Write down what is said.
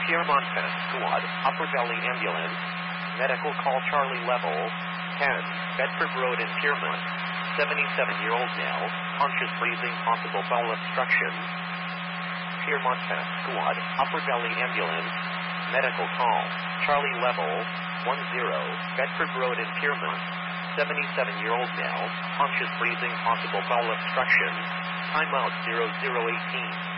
Piermont Fence Squad, Upper Valley Ambulance, medical call Charlie level 10, Bedford Road in Piermont, 77-year-old male, conscious breathing, possible bowel obstruction. Piermont Fence Squad, Upper Valley Ambulance, medical call Charlie level 10, Bedford Road in Piermont, 77-year-old male, conscious breathing, possible bowel obstruction. Timeout 0018.